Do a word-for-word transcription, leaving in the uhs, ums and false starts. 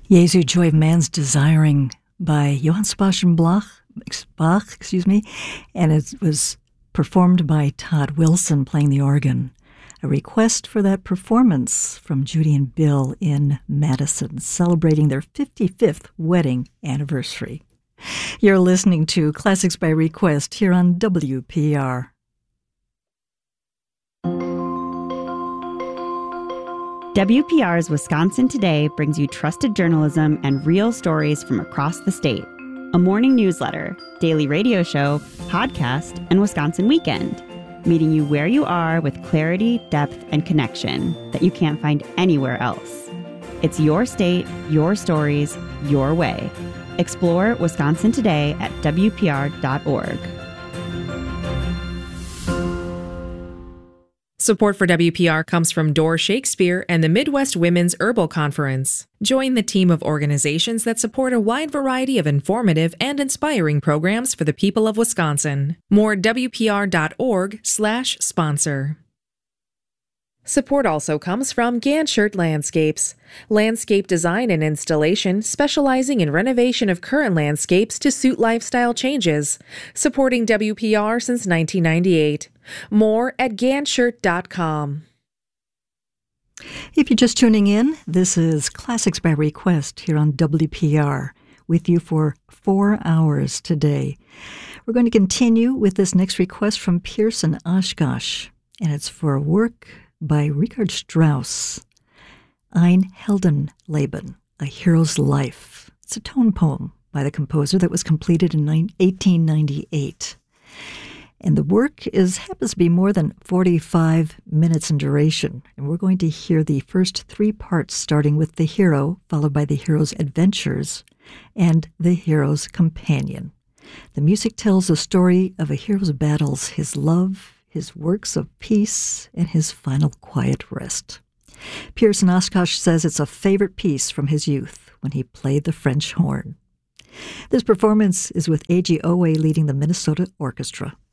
Jesu, Joy of Man's Desiring by Johann Sebastian Bach, Bach, excuse me, and it was performed by Todd Wilson playing the organ. A request for that performance from Judy and Bill in Madison, celebrating their fifty-fifth wedding anniversary. You're listening to Classics by Request here on W P R. W P R's Wisconsin Today brings you trusted journalism and real stories from across the state. A morning newsletter, daily radio show, podcast, and Wisconsin Weekend. Meeting you where you are with clarity, depth, and connection that you can't find anywhere else. It's your state, your stories, your way. Explore Wisconsin Today at W P R dot org. Support for W P R comes from Door Shakespeare and the Midwest Women's Herbal Conference. Join the team of organizations that support a wide variety of informative and inspiring programs for the people of Wisconsin. More at W P R dot org slash sponsor. Support also comes from Ganshert Landscapes, landscape design and installation specializing in renovation of current landscapes to suit lifestyle changes, supporting W P R since nineteen ninety-eight. More at ganshert dot com. If you're just tuning in, this is Classics by Request here on W P R, with you for four hours today. We're going to continue with this next request from Pierce and Oshkosh, and it's for a work by Richard Strauss, Ein Heldenleben, A Hero's Life. It's a tone poem by the composer that was completed in eighteen ninety-eight. And the work is happens to be more than forty-five minutes in duration. And we're going to hear the first three parts, starting with the hero, followed by the hero's adventures, and the hero's companion. The music tells the story of a hero's battles, his love, his works of peace, and his final quiet rest. Pierce and Oshkosh says it's a favorite piece from his youth when he played the French horn. This performance is with A G Owe leading the Minnesota Orchestra.